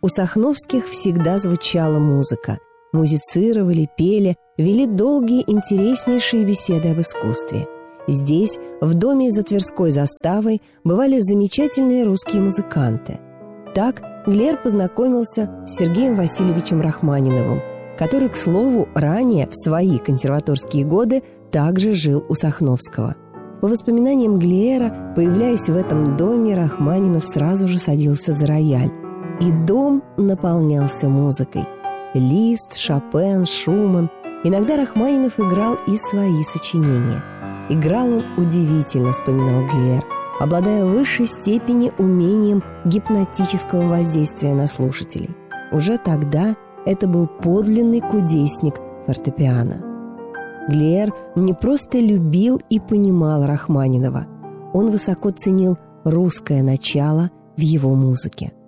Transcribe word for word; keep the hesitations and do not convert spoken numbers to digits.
У Сахновских всегда звучала музыка. Музицировали, пели, вели долгие интереснейшие беседы об искусстве. Здесь, в доме за Тверской заставой, бывали замечательные русские музыканты. Так Глиер познакомился с Сергеем Васильевичем Рахманиновым, который, к слову, ранее, в свои консерваторские годы, также жил у Сахновского. По воспоминаниям Глиера, появляясь в этом доме, Рахманинов сразу же садился за рояль. И дом наполнялся музыкой. Лист, Шопен, Шуман. Иногда Рахманинов играл и свои сочинения. Играл он удивительно, вспоминал Глиер, обладая в высшей степени умением гипнотического воздействия на слушателей. Уже тогда это был подлинный кудесник фортепиано. Глиер не просто любил и понимал Рахманинова, он высоко ценил русское начало в его музыке.